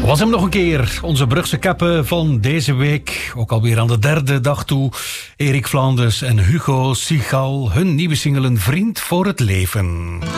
Was hem nog een keer, onze Brugse kappen van deze week. Ook alweer aan de derde dag toe. Erik Vlaanders en Hugo Sigal, hun nieuwe single Een Vriend voor het Leven.